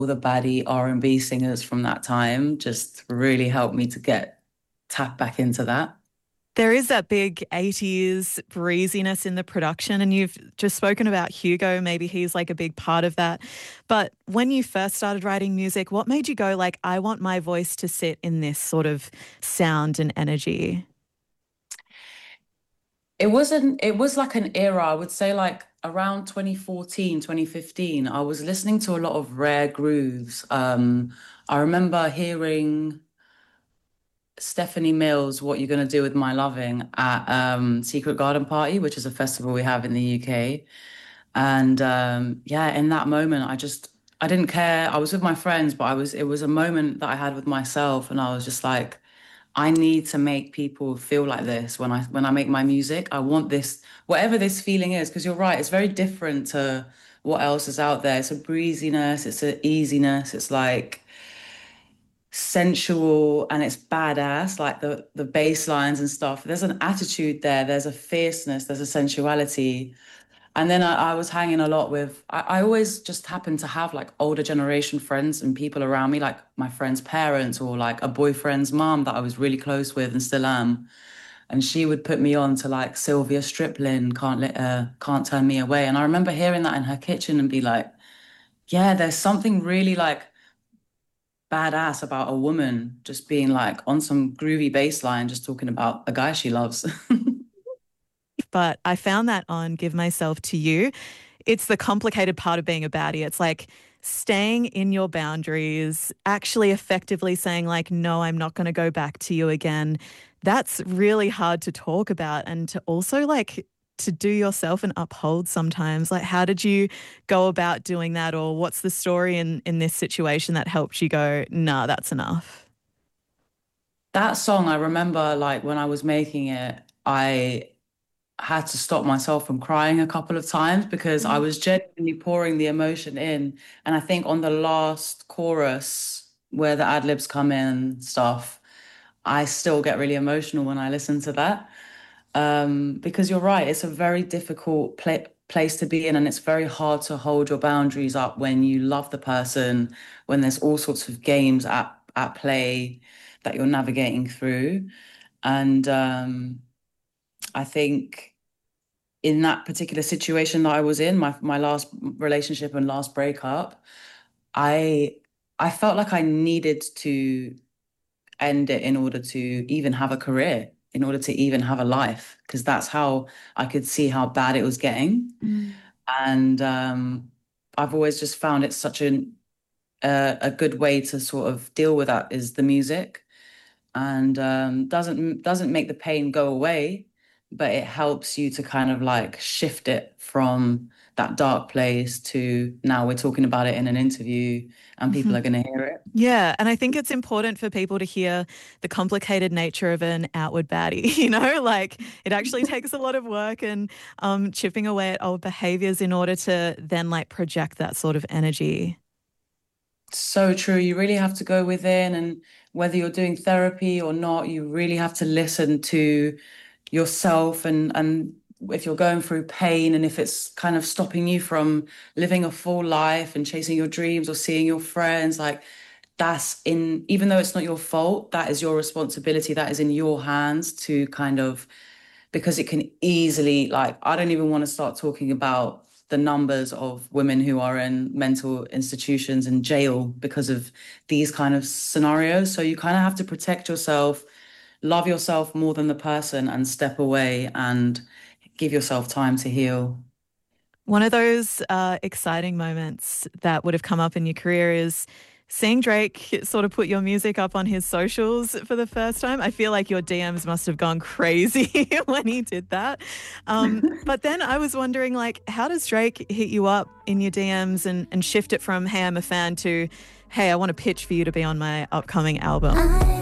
the baddie R&B singers from that time just really helped me to get tap back into that. There is that big 80s breeziness in the production, and you've just spoken about Hugo. Maybe he's like a big part of that. But when you first started writing music, what made you go like, I want my voice to sit in this sort of sound and energy? It was like an era, I would say like around 2014, 2015. I was listening to a lot of rare grooves. I remember hearing Stephanie Mills, What You Gonna Do With My Loving at Secret Garden Party, which is a festival we have in the UK. And yeah, in that moment, I didn't care. I was with my friends, but it was a moment that I had with myself, and I was just like, I need to make people feel like this when I make my music. I want this, whatever this feeling is, because you're right, it's very different to what else is out there. It's a breeziness, it's an easiness, it's like sensual and it's badass, like the bass lines and stuff. There's an attitude there, there's a fierceness, there's a sensuality. And then I was hanging a lot with, I always just happened to have like older generation friends and people around me, like my friend's parents or like a boyfriend's mom that I was really close with and still am. And she would put me on to like Sylvia Striplin, Can't Turn Me Away. And I remember hearing that in her kitchen and be like, yeah, there's something really like badass about a woman just being like on some groovy bass line, just talking about a guy she loves. But I found that on Give Myself to You. It's the complicated part of being a baddie. It's like staying in your boundaries, actually effectively saying, like, no, I'm not going to go back to you again. That's really hard to talk about and to also like to do yourself and uphold sometimes. Like, how did you go about doing that? Or what's the story in this situation that helped you go, nah, that's enough? That song, I remember like when I was making it, I had to stop myself from crying a couple of times because I Mm. was genuinely pouring the emotion in. And I think on the last chorus, where the ad libs come in and stuff, I still get really emotional when I listen to that. Because you're right, it's a very difficult place to be in, and it's very hard to hold your boundaries up when you love the person, when there's all sorts of games at play that you're navigating through. And I think in that particular situation that I was in, my last relationship and last breakup, I I felt like I needed to end it in order to even have a career, in order to even have a life, because that's how I could see how bad it was getting. Mm. And I've always just found it such a good way to sort of deal with that is the music, and doesn't make the pain go away, but it helps you to kind of like shift it from that dark place to now we're talking about it in an interview and people are Mhm. going to hear it. Yeah, and I think it's important for people to hear the complicated nature of an outward baddie. Like it actually takes a lot of work and chipping away at old behaviors in order to then like project that sort of energy. So true. You really have to go within, and whether you're doing therapy or not, you really have to listen to yourself and if you're going through pain and if it's kind of stopping you from living a full life and chasing your dreams or seeing your friends, like that's in, even though it's not your fault, that is your responsibility. That is in your hands to kind of, because it can easily, like, I don't even want to start talking about the numbers of women who are in mental institutions and jail because of these kind of scenarios. So you kind of have to protect yourself, love yourself more than the person, and step away and give yourself time to heal. One of those exciting moments that would have come up in your career is seeing Drake sort of put your music up on his socials for the first time. I feel like your DMs must have gone crazy when he did that. But then I was wondering, like, how does Drake hit you up in your DMs and shift it from, hey, I'm a fan to, hey, I want to pitch for you to be on my upcoming album?